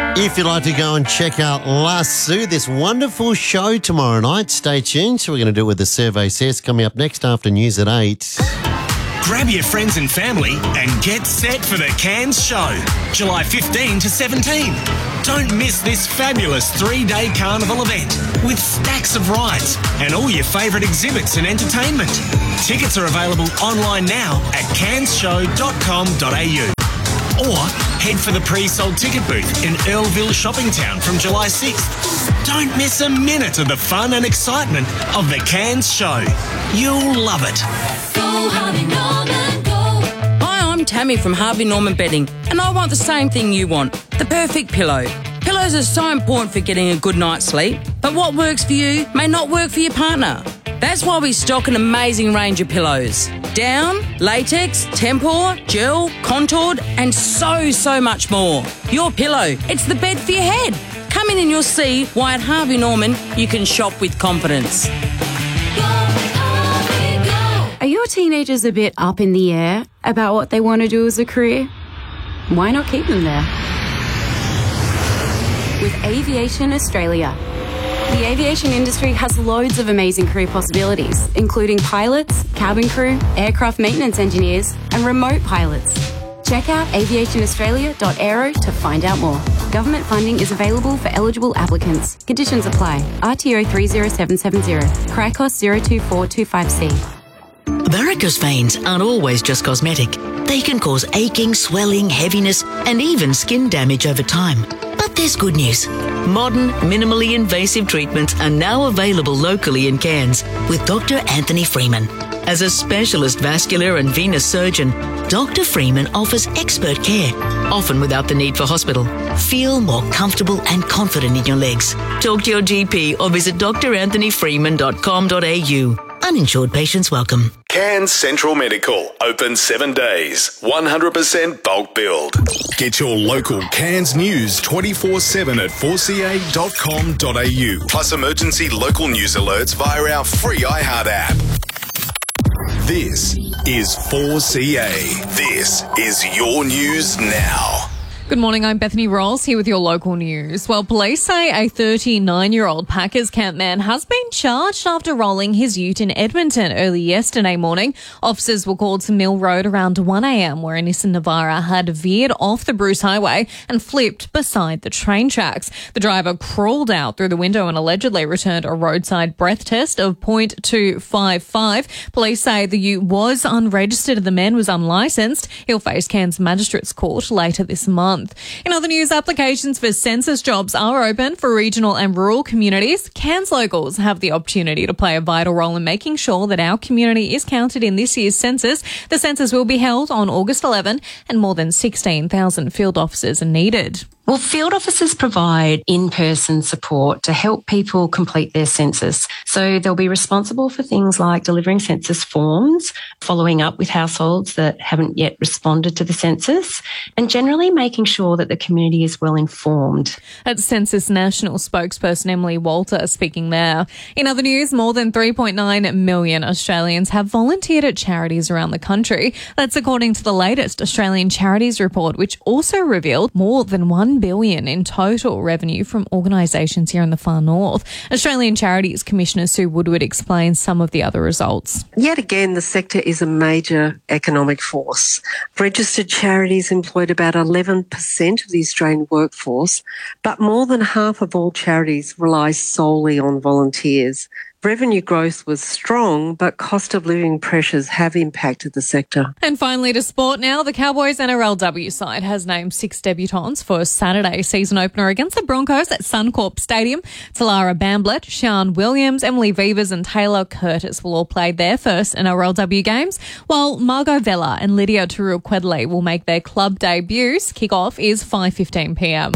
If you'd like to go and check out Lasso, this wonderful show tomorrow night, stay tuned. So we're going to do it with the survey says coming up next after news at 8. Grab your friends and family and get set for the Cairns Show, July 15 to 17. Don't miss this fabulous 3-day carnival event with stacks of rides and all your favourite exhibits and entertainment. Tickets are available online now at cairnshow.com.au. Or head for the pre-sold ticket booth in Earlville Shopping Town from July 6th. Don't miss a minute of the fun and excitement of the Cairns Show. You'll love it. Go Harvey Norman, go. Hi, I'm Tammy from Harvey Norman Bedding, and I want the same thing you want, the perfect pillow. Pillows are so important for getting a good night's sleep, but what works for you may not work for your partner. That's why we stock an amazing range of pillows. Down, latex, tempur, gel, contoured, and so much more. Your pillow, it's the bed for your head. Come in and you'll see why at Harvey Norman you can shop with confidence. Are your teenagers a bit up in the air about what they want to do as a career? Why not keep them there? With Aviation Australia. The aviation industry has loads of amazing career possibilities, including pilots, cabin crew, aircraft maintenance engineers, and remote pilots. Check out aviationaustralia.aero to find out more. Government funding is available for eligible applicants. Conditions apply. RTO 30770. Cricos 02425C. Varicose veins aren't always just cosmetic. They can cause aching, swelling, heaviness, and even skin damage over time. But there's good news. Modern, minimally invasive treatments are now available locally in Cairns with Dr. Anthony Freeman. As a specialist vascular and venous surgeon, Dr. Freeman offers expert care, often without the need for hospital. Feel more comfortable and confident in your legs. Talk to your GP or visit drantonyfreeman.com.au. Uninsured patients welcome. Cairns Central Medical, open 7 days, 100% bulk billed. Get your local Cairns news 24/7 at 4ca.com.au. Plus emergency local news alerts via our free iHeart app. This is 4CA. This is your news now. Good morning, I'm Bethany Rolls here with your local news. Well, police say a 39-year-old Packers camp man has been charged after rolling his ute in Edmonton early yesterday morning. Officers were called to Mill Road around 1 a.m. where a Nissan Navara had veered off the Bruce Highway and flipped beside the train tracks. The driver crawled out through the window and allegedly returned a roadside breath test of .255. Police say the ute was unregistered and the man was unlicensed. He'll face Cairns Magistrates Court later this month. In other news, applications for census jobs are open for regional and rural communities. Cairns locals have the opportunity to play a vital role in making sure that our community is counted in this year's census. The census will be held on August 11 and more than 16,000 field officers are needed. Well, field officers provide in-person support to help people complete their census. So they'll be responsible for things like delivering census forms, following up with households that haven't yet responded to the census, and generally making sure that the community is well informed. That's Census National spokesperson Emily Walter speaking there. In other news, more than 3.9 million Australians have volunteered at charities around the country. That's according to the latest Australian Charities Report, which also revealed more than $1 billion in total revenue from organisations here in the far north. Australian Charities Commissioner Sue Woodward explains some of the other results. Yet again, the sector is a major economic force. Registered charities employed about 11% of the Australian workforce, but more than half of all charities rely solely on volunteers. Revenue growth was strong, but cost of living pressures have impacted the sector. And finally to sport now, the Cowboys NRLW side has named 6 debutants for Saturday season opener against the Broncos at Suncorp Stadium. Talara Bamblett, Sian Williams, Emily Vivers and Taylor Curtis will all play their first NRLW games, while Margot Vella and Lydia Turul-Quedley will make their club debuts. Kick-off is 5:15 p.m.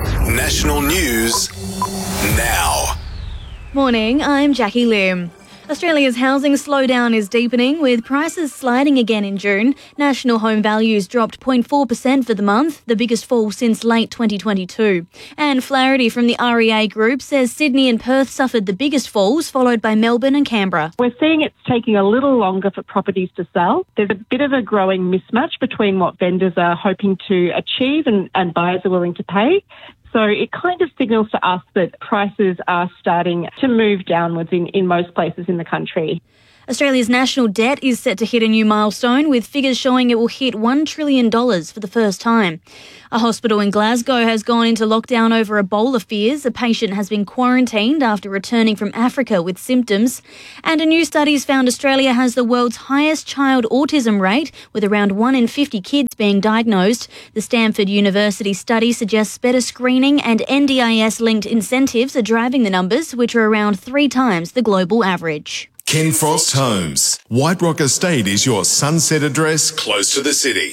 National news now. Morning, I'm Jackie Lim. Australia's housing slowdown is deepening, with prices sliding again in June. National home values dropped 0.4% for the month, the biggest fall since late 2022. And Flaherty from the REA Group says Sydney and Perth suffered the biggest falls, followed by Melbourne and Canberra. We're seeing it's taking a little longer for properties to sell. There's a bit of a growing mismatch between what vendors are hoping to achieve and buyers are willing to pay. So it kind of signals to us that prices are starting to move downwards in most places in the country. Australia's national debt is set to hit a new milestone, with figures showing it will hit $1 trillion for the first time. A hospital in Glasgow has gone into lockdown over Ebola fears. A patient has been quarantined after returning from Africa with symptoms. And a new study's found Australia has the world's highest child autism rate, with around 1 in 50 kids being diagnosed. The Stanford University study suggests better screening and NDIS-linked incentives are driving the numbers, which are around 3 times the global average. Ken Frost Homes. White Rock Estate is your sunset address close to the city.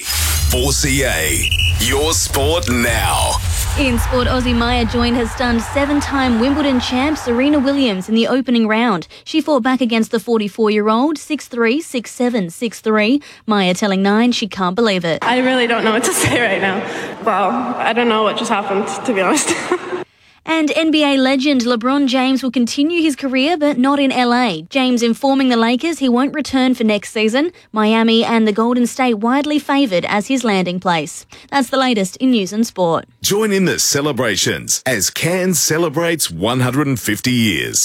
4CA, your sport now. In sport, Aussie Maya joined her stunned 7-time Wimbledon champ Serena Williams in the opening round. She fought back against the 44-year-old, 6-3, 6-7, 6-3. Maya telling Nine she can't believe it. I really don't know what to say right now. Wow, I don't know what just happened, to be honest. And NBA legend LeBron James will continue his career, but not in LA. James informing the Lakers he won't return for next season. Miami and the Golden State widely favoured as his landing place. That's the latest in news and sport. Join in the celebrations as Cairns celebrates 150 years.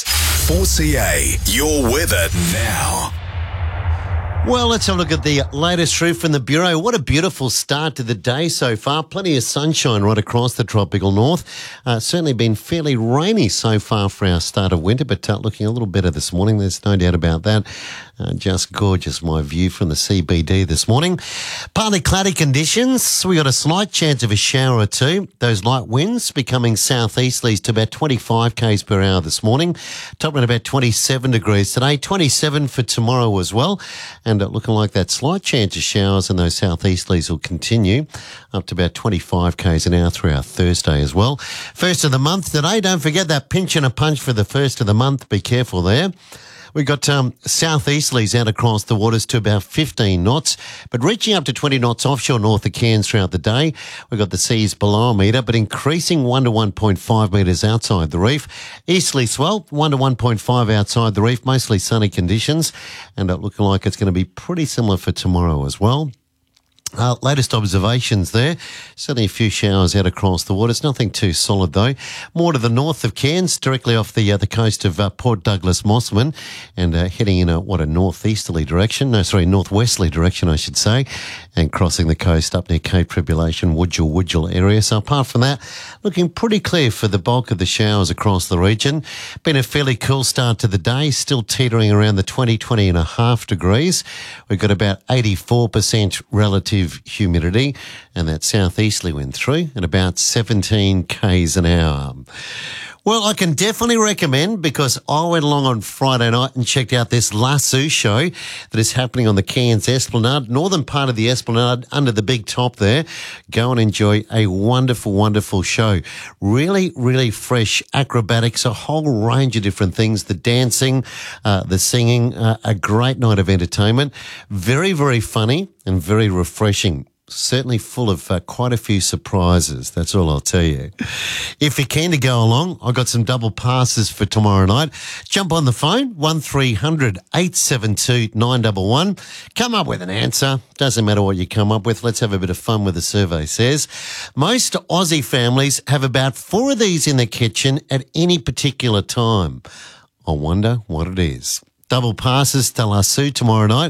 4CA, your weather now. Well, let's have a look at the latest through from the Bureau. What a beautiful start to the day so far. Plenty of sunshine right across the tropical north. Certainly been fairly rainy so far for our start of winter, but looking a little better this morning. There's no doubt about that. Just gorgeous, my view from the CBD this morning. Partly cloudy conditions. We got a slight chance of a shower or two. Those light winds becoming southeasterlies to about 25 k's per hour this morning. Topping at about 27 degrees today. 27 for tomorrow as well. And looking like that slight chance of showers and those southeasterlies will continue up to about 25 k's an hour throughout Thursday as well. First of the month today. Don't forget that pinch and a punch for the first of the month. Be careful there. We've got southeasterlies out across the waters to about 15 knots, but reaching up to 20 knots offshore north of Cairns throughout the day. We've got the seas below a metre, but increasing 1 to 1.5 metres outside the reef. Easterly swell, 1 to 1.5 outside the reef, mostly sunny conditions, and looking like it's going to be pretty similar for tomorrow as well. Latest observations there. Certainly a few showers out across the waters. Nothing too solid though. More to the north of Cairns, directly off the coast of Port Douglas Mosman, and heading in a northeasterly direction. Northwesterly direction, I should say, and crossing the coast up near Cape Tribulation, Wudjil area. So apart from that, looking pretty clear for the bulk of the showers across the region. Been a fairly cool start to the day. Still teetering around the 20.5 degrees. We've got about 84% relative humidity, and that southeasterly wind through at about 17 k's an hour. Well, I can definitely recommend, because I went along on Friday night and checked out this Lasso show that is happening on the Cairns Esplanade, northern part of the Esplanade, under the big top there. Go and enjoy a wonderful, wonderful show. Really, really fresh acrobatics, a whole range of different things. The dancing, the singing, a great night of entertainment. Very, very funny and very refreshing. Certainly full of quite a few surprises. That's all I'll tell you. If you're keen to go along, I've got some double passes for tomorrow night. Jump on the phone, 1300 872 911. Come up with an answer. Doesn't matter what you come up with. Let's have a bit of fun with the survey says. Most Aussie families have about 4 of these in the kitchen at any particular time. I wonder what it is. Double passes to Lasso tomorrow night,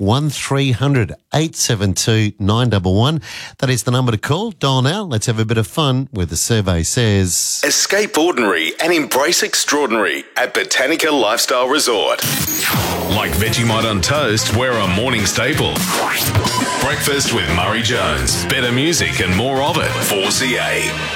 1300 872 911. That is the number to call. Dial now. Let's have a bit of fun with the survey says. Escape ordinary and embrace extraordinary at Botanica Lifestyle Resort. Like Vegemite on toast, we're a morning staple. Breakfast with Murray Jones. Better music and more of it. 4CA.